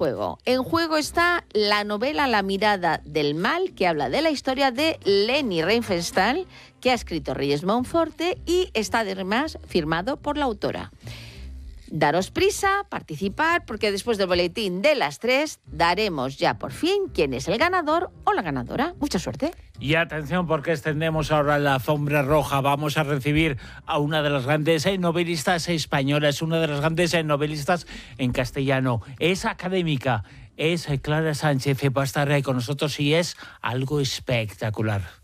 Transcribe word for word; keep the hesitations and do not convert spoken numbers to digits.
juego? En juego está la novela La mirada del mal, que habla de la historia de Leni Riefenstahl, que ha escrito Reyes Monforte y está además firmado por la autora. Daros prisa, participar, porque después del boletín de las tres daremos ya por fin quién es el ganador o la ganadora. Mucha suerte. Y atención, porque extendemos ahora la alfombra roja. Vamos a recibir a una de las grandes novelistas españolas, una de las grandes novelistas en castellano. Es académica, es Clara Sánchez, va a estar con nosotros y es algo espectacular.